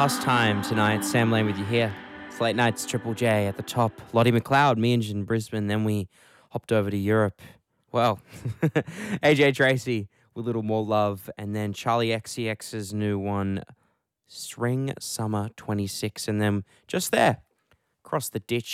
Last time tonight, Sam Lane with you here. It's late nights, Triple J at the top. Lottie McLeod, me and in Brisbane. Then we hopped over to Europe. Well, AJ Tracy with Little More Love. And then Charlie XCX's new one, Spring Summer 26. And then just there, across the ditch,